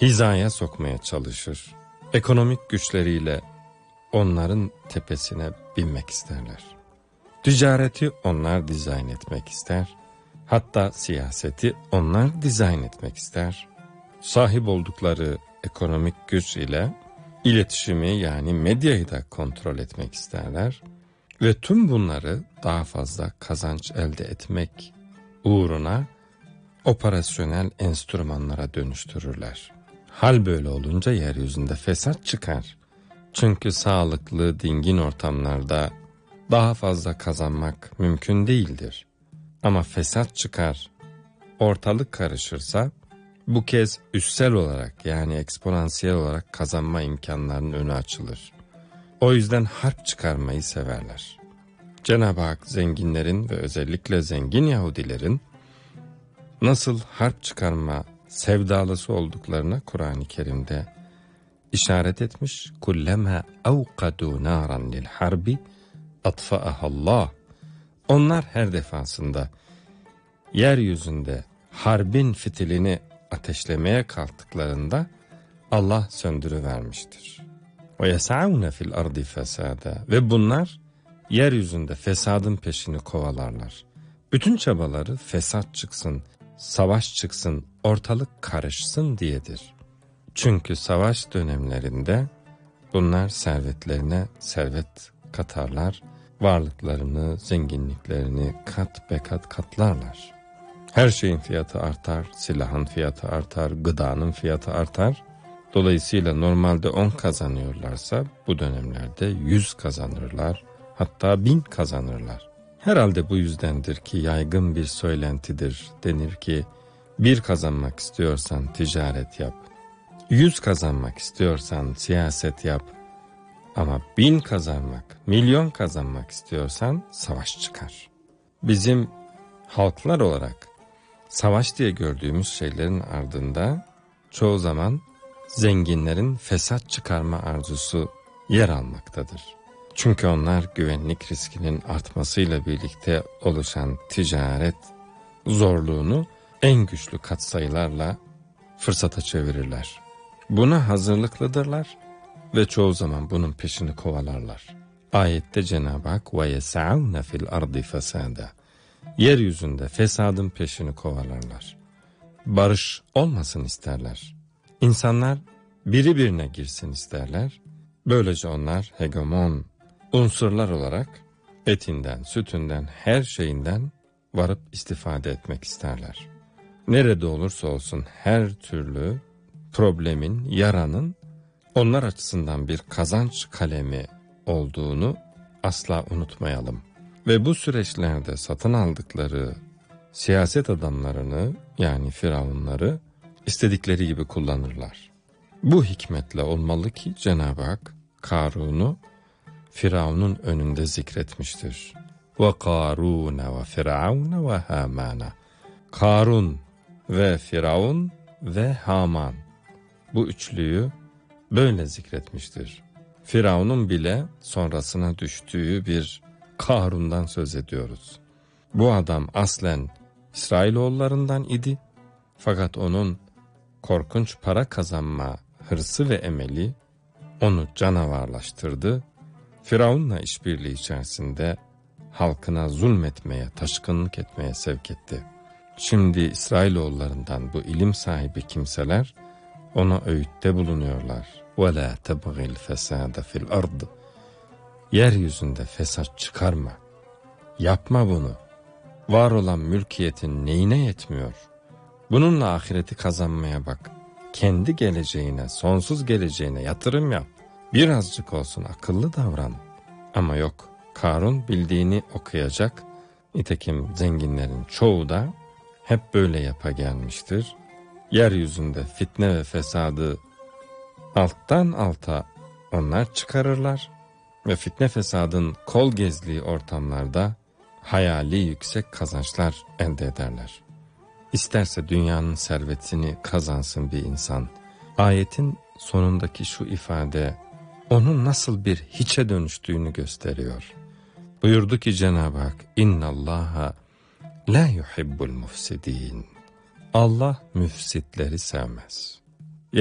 hizaya sokmaya çalışır. Ekonomik güçleriyle onların tepesine binmek isterler. Ticareti onlar dizayn etmek ister. Hatta siyaseti onlar dizayn etmek ister. Sahip oldukları ekonomik güç ile iletişimi yani medyayı da kontrol etmek isterler. Ve tüm bunları daha fazla kazanç elde etmek uğruna operasyonel enstrümanlara dönüştürürler. Hal böyle olunca yeryüzünde fesat çıkar. Çünkü sağlıklı, dingin ortamlarda daha fazla kazanmak mümkün değildir. Ama fesat çıkar, ortalık karışırsa bu kez üssel olarak yani eksponansiyel olarak kazanma imkanlarının önü açılır. O yüzden harp çıkarmayı severler. Cenab-ı Hak zenginlerin ve özellikle zengin Yahudilerin nasıl harp çıkarma sevdalısı olduklarına Kur'an-ı Kerim'de işaret etmiş. Kullema avqadu naran lil harbi atfa'ahallah. Onlar her defasında yeryüzünde harbin fitilini ateşlemeye kalktıklarında Allah söndürüvermiştir. Ve yes'aune fil ardi fesada. Ve bunlar yeryüzünde fesadın peşini kovalarlar. Bütün çabaları fesat çıksın, savaş çıksın, ortalık karışsın diyedir. Çünkü savaş dönemlerinde bunlar servetlerine servet katarlar, varlıklarını, zenginliklerini kat be kat katlarlar. Her şeyin fiyatı artar, silahın fiyatı artar, gıdanın fiyatı artar. Dolayısıyla normalde 10 kazanıyorlarsa bu dönemlerde 100 kazanırlar, hatta 1000 kazanırlar. Herhalde bu yüzdendir ki yaygın bir söylentidir. Denir ki 1 kazanmak istiyorsan ticaret yap, 100 kazanmak istiyorsan siyaset yap ama 1000 kazanmak, milyon kazanmak istiyorsan savaş çıkar. Bizim halklar olarak savaş diye gördüğümüz şeylerin ardında çoğu zaman zenginlerin fesat çıkarma arzusu yer almaktadır. Çünkü onlar güvenlik riskinin artmasıyla birlikte oluşan ticaret zorluğunu en güçlü katsayılarla fırsata çevirirler. Buna hazırlıklıdırlar ve çoğu zaman bunun peşini kovalarlar. Ayette Cenab-ı Hak وَيَسَعَوْنَ فِي الْأَرْضِ فَسَادًا. Yeryüzünde fesadın peşini kovalarlar. Barış olmasın isterler. İnsanlar biri birine girsin isterler. Böylece onlar hegemon unsurlar olarak etinden, sütünden, her şeyinden varıp istifade etmek isterler. Nerede olursa olsun her türlü problemin, yaranın onlar açısından bir kazanç kalemi olduğunu asla unutmayalım. Ve bu süreçlerde satın aldıkları siyaset adamlarını yani firavunları istedikleri gibi kullanırlar. Bu hikmetle olmalı ki Cenab-ı Hak Karun'u Firavun'un önünde zikretmiştir. Ve Karun ve Firavun ve Haman. Karun ve Firavun ve Haman. Bu üçlüyü böyle zikretmiştir. Firavun'un bile sonrasına düştüğü bir Karun'dan söz ediyoruz. Bu adam aslen İsrailoğullarından idi. Fakat onun korkunç para kazanma hırsı ve emeli onu canavarlaştırdı. Firavun'la işbirliği içerisinde halkına zulmetmeye, taşkınlık etmeye sevk etti. Şimdi İsrailoğullarından bu ilim sahibi kimseler ona öğütte bulunuyorlar. وَلَا تَبْغِ الْفَسَادَ فِي الْأَرْضِ. Yeryüzünde fesat çıkarma. Yapma bunu. Var olan mülkiyetin neyine yetmiyor? Bununla ahireti kazanmaya bak. Kendi geleceğine, sonsuz geleceğine yatırım yap. Birazcık olsun akıllı davran. Ama yok, Karun bildiğini okuyacak. Nitekim zenginlerin çoğu da hep böyle yapa gelmiştir. Yeryüzünde fitne ve fesadı alttan alta onlar çıkarırlar. Ve fitne fesadın kol gezdiği ortamlarda hayali yüksek kazançlar elde ederler. İsterse dünyanın servetini kazansın bir insan. Ayetin sonundaki şu ifade onun nasıl bir hiçe dönüştüğünü gösteriyor. Buyurdu ki Cenab-ı Hak İnnallaha la yuhibbul mufsidin. Allah müfsitleri sevmez.